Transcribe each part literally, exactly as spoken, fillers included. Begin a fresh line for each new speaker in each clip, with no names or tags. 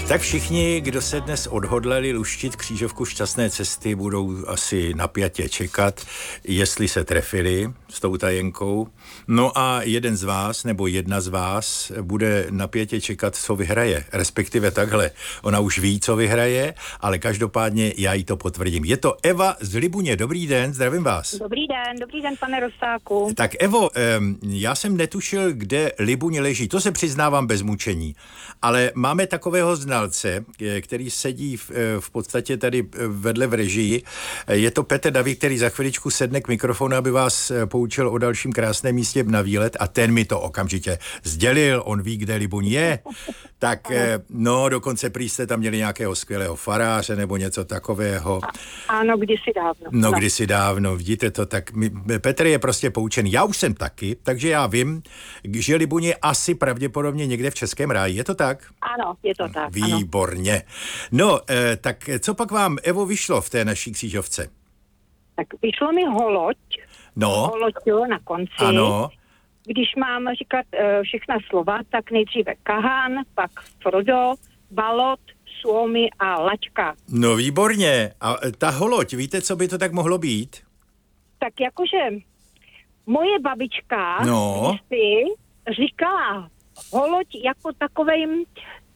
Tak všichni, kdo se dnes odhodlali luštit křížovku šťastné cesty, budou asi napjatě čekat, jestli se trefili s tou tajenkou. No a jeden z vás, nebo jedna z vás, bude napjatě čekat, co vyhraje. Respektive takhle. Ona už ví, co vyhraje, ale každopádně já jí to potvrdím. Je to Eva z Libuně. Dobrý den, zdravím vás.
Dobrý den, dobrý den, pane Rosáku.
Tak Evo, já jsem netušil, kde Libuň leží. To se přiznávám bez mučení. Ale máme takového znalce, který sedí v, v podstatě tady vedle v režii. Je to Petr David, který za chviličku sedne k mikrofonu, aby vás poučil o dalším krásném místě na výlet, a ten mi to okamžitě sdělil. On ví, kde Libuň je. Tak no, dokonce prý jste tam měli nějakého skvělého faráře nebo něco takového.
Ano, kdysi dávno.
No, no. kdysi dávno, vidíte to, tak mi, Petr je prostě poučený. Já už jsem taky, takže já vím, že Libuň je asi pravděpodobně někde v Českém ráji. Je to tak?
Ano, je to tak.
Výborně. Ano. No, eh, tak co pak vám, Evo, vyšlo v té naší křížovce?
Tak vyšlo mi holoď.
No.
Holoď, jo, na konci.
Ano.
Když mám říkat uh, všechna slova, tak nejdříve Kahan, pak Frodo, Balot, Suomi a Laťka.
No, výborně. A ta holoď, víte, co by to tak mohlo být?
Tak jakože moje babička
no.
si říkala holoď jako takovým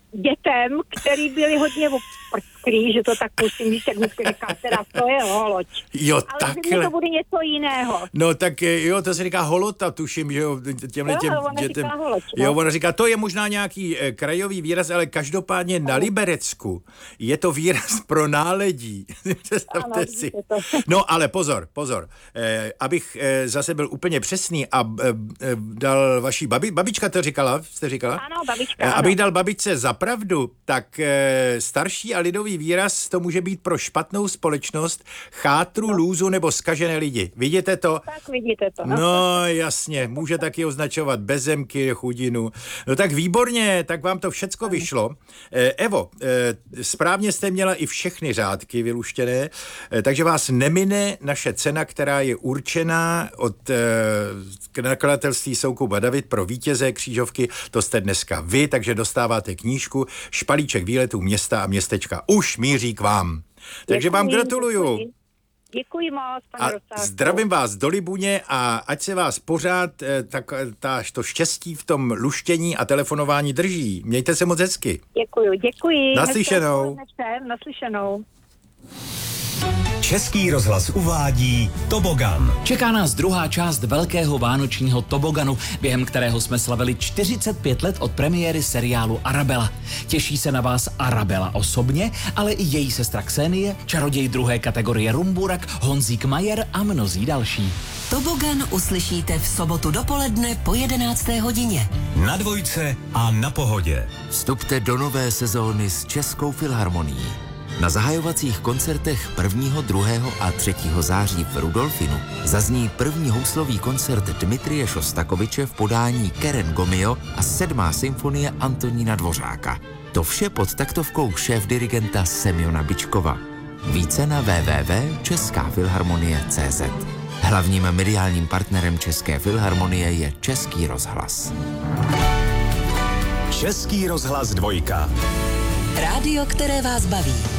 dětem, který byli hodně oprcklí, že to tak musím říct, jak mi říká, teda to je holoď.
Jo,
ale
takhle.
to bude něco jiného.
No tak jo, to se říká holota, tuším, že jo, těmhle těm
jo, ona
dětem.
Říká holoď, no.
Jo, ona říká, to je možná nějaký eh, krajový výraz, ale každopádně na Liberecku je to výraz pro náledí. Představte
ano,
si.
To.
No ale pozor, pozor, eh, abych eh, zase byl úplně přesný a eh, dal vaší babi, babička to říkala, jste říkala?
Ano, babička,
eh,
ano.
Abych dal babičce za pravdu, tak eh, starší a lidový výraz to může být pro špatnou společnost, chátru, no. lůzu nebo zkažené lidi. Vidíte to?
Tak vidíte to. No,
no jasně, může taky označovat bezemky, chudinu. No tak výborně, tak vám to všecko vyšlo. Eh, Evo, eh, správně jste měla i všechny řádky vyluštěné, eh, takže vás nemine naše cena, která je určená od eh, nakladatelství Soukup David pro vítěze křížovky. To jste dneska vy, takže dostáváte knížku Špalíček výletů města a městečka. Už míří k vám. Takže děkuji, vám gratuluju.
Děkuji, děkuji moc, pane Rosáku.
Zdravím vás do Libuně a ať se vás pořád tak, ta, to štěstí v tom luštění a telefonování drží. Mějte se moc hezky.
Děkuji, děkuji.
Naslyšenou.
Naslyšenou.
Český rozhlas uvádí Tobogan.
Čeká nás druhá část velkého vánočního toboganu, během kterého jsme slavili čtyřicet pět let od premiéry seriálu Arabela. Těší se na vás Arabela osobně, ale i její sestra Ksenie, čaroděj druhé kategorie Rumburak, Honzík Majer a mnozí další.
Tobogan uslyšíte v sobotu dopoledne po jedenácté hodině.
Na Dvojce a na Pohodě.
Vstupte do nové sezóny s Českou filharmonií. Na zahajovacích koncertech prvního, druhého a třetího září v Rudolfinu zazní první houslový koncert Dmitrije Šostakoviče v podání Keren Gomio a sedmá symfonie Antonína Dvořáka. To vše pod taktovkou šéfdirigenta Semjona Bičkova. Více na w w w tečka česká filharmonie tečka cé zet. Hlavním mediálním partnerem České filharmonie je Český rozhlas.
Český rozhlas Dvojka.
Rádio, které vás baví.